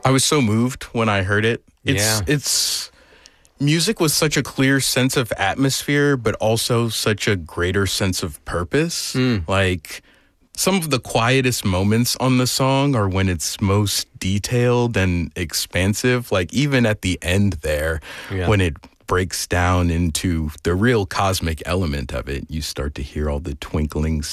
I was so moved when I heard it. Yeah. It's music with such a clear sense of atmosphere, but also such a greater sense of purpose. Like, some of the quietest moments on the song are when it's most detailed and expansive. Like, even at the end there, when it breaks down into the real cosmic element of it, you start to hear all the twinkling